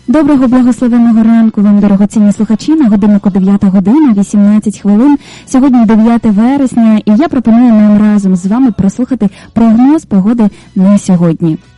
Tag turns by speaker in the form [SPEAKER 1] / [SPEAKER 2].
[SPEAKER 1] Доброго благословенного ранку вам, дорогоцінні слухачі. На годиннику 9 година, 18 хвилин. Сьогодні 9 вересня, і я пропоную нам разом з вами прослухати прогноз погоди на сьогодні.